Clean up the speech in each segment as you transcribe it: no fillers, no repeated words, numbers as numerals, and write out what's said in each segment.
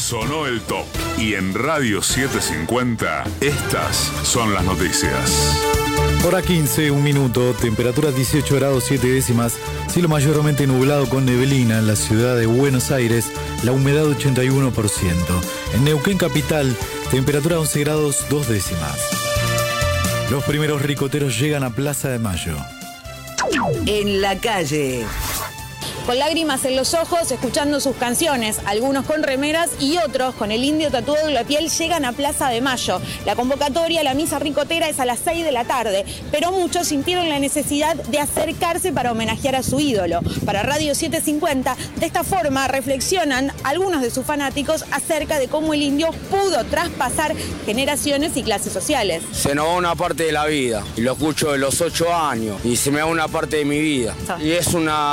Sonó el top. Y en Radio 750, estas son las noticias. Hora 15, 1 minuto, temperatura 18 grados 7 décimas, cielo mayormente nublado con neblina en la ciudad de Buenos Aires, la humedad 81%. En Neuquén capital, temperatura 11 grados 2 décimas. Los primeros ricoteros llegan a Plaza de Mayo. En la calle. Con lágrimas en los ojos, escuchando sus canciones, algunos con remeras y otros con el indio tatuado en la piel, llegan a Plaza de Mayo. La convocatoria a la misa ricotera es a las 6 de la tarde, pero muchos sintieron la necesidad de acercarse para homenajear a su ídolo. Para Radio 750, de esta forma reflexionan algunos de sus fanáticos acerca de cómo el indio pudo traspasar generaciones y clases sociales. Se nos va una parte de la vida, y lo escucho de los 8 años, y se me va una parte de mi vida. Y es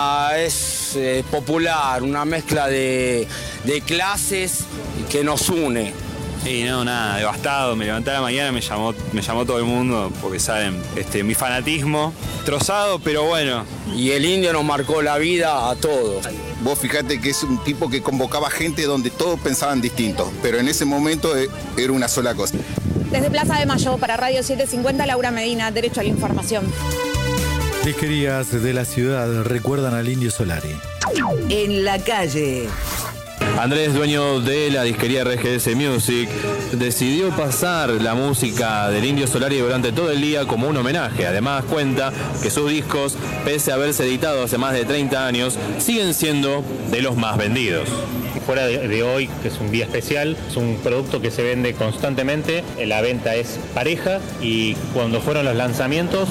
popular, una mezcla de clases que nos une. Sí, no, nada, devastado. Me levanté a la mañana, me llamó todo el mundo, porque saben, mi fanatismo, trozado, pero bueno. Y el indio nos marcó la vida a todos. Vos fijate que es un tipo que convocaba gente donde todos pensaban distinto, pero en ese momento era una sola cosa. Desde Plaza de Mayo, para Radio 750, Laura Medina, Derecho a la Información. Disquerías de la ciudad recuerdan al Indio Solari. En la calle. Andrés, dueño de la disquería RGS Music, decidió pasar la música del Indio Solari durante todo el día como un homenaje. Además cuenta que sus discos, pese a haberse editado hace más de 30 años, siguen siendo de los más vendidos. Fuera de hoy, que es un día especial, es un producto que se vende constantemente, la venta es pareja y cuando fueron los lanzamientos,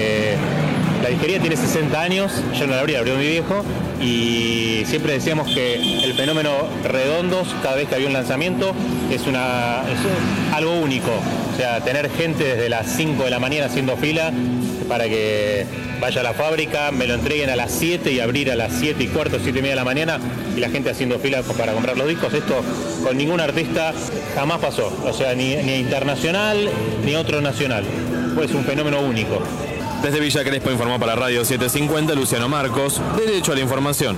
la disquería tiene 60 años, yo no la abrí, abrió mi viejo, y siempre decíamos que el fenómeno Redondos, cada vez que había un lanzamiento, es algo único. O sea, tener gente desde las 5 de la mañana haciendo fila para que vaya a la fábrica, me lo entreguen a las 7 y abrir a las 7 y cuarto, 7 y media de la mañana, y la gente haciendo fila para comprar los discos. Esto con ningún artista jamás pasó. O sea, ni internacional ni otro nacional. Pues un fenómeno único. Desde Villa Crespo informó para Radio 750 Luciano Marcos, Derecho a la Información.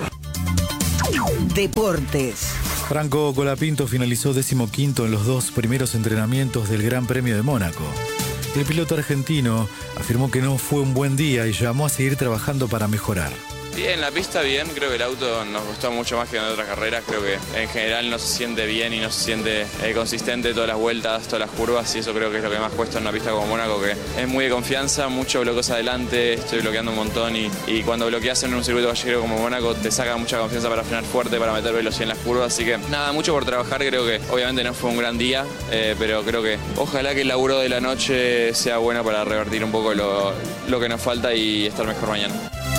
Deportes. Franco Colapinto finalizó 15º en los 2 primeros entrenamientos del Gran Premio de Mónaco. El piloto argentino afirmó que no fue un buen día y llamó a seguir trabajando para mejorar. Bien, la pista bien, creo que el auto nos gustó mucho más que en otras carreras, creo que en general no se siente bien y no se siente consistente todas las vueltas, todas las curvas, y eso creo que es lo que más cuesta en una pista como Mónaco, que es muy de confianza, mucho bloqueos adelante, estoy bloqueando un montón y cuando bloqueas en un circuito callejero como Mónaco te saca mucha confianza para frenar fuerte, para meter velocidad en las curvas, así que nada, mucho por trabajar, creo que obviamente no fue un gran día, pero creo que ojalá que el laburo de la noche sea bueno para revertir un poco lo que nos falta y estar mejor mañana.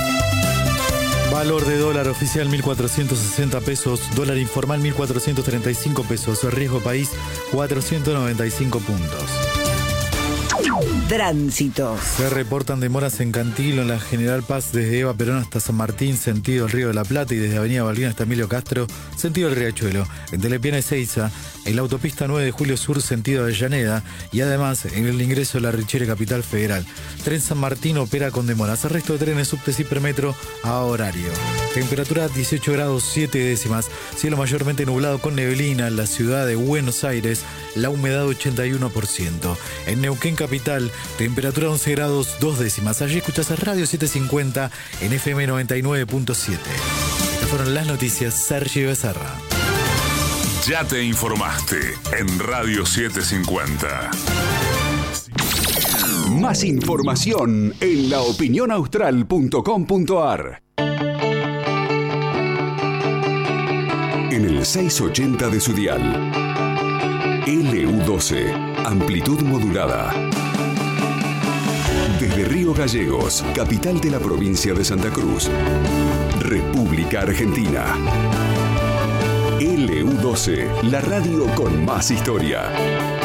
Valor de dólar oficial 1.460 pesos, dólar informal 1.435 pesos, riesgo país 495 puntos. Tránsito. Se reportan demoras en Cantilo, en la General Paz, desde Eva Perón hasta San Martín, sentido el Río de la Plata, y desde Avenida Balbina hasta Emilio Castro, sentido el Riachuelo. En Telepiana y Seiza, en la autopista 9 de Julio Sur, sentido Avellaneda, y además en el ingreso de la Richere Capital Federal. Tren San Martín opera con demoras. El resto de trenes subtes y Hipermetro a horario. Temperatura 18 grados 7 décimas. Cielo mayormente nublado con neblina en la ciudad de Buenos Aires. La humedad 81%. En Neuquén capital, temperatura 11 grados 2 décimas. Allí escuchas a Radio 750 en FM 99.7. Estas fueron las noticias. Sergio Becerra. Ya te informaste en Radio 750. Más información en laopinionaustral.com.ar. En el 680 de su dial. LU12, amplitud modulada. Desde Río Gallegos, capital de la provincia de Santa Cruz, República Argentina. LU12, la radio con más historia.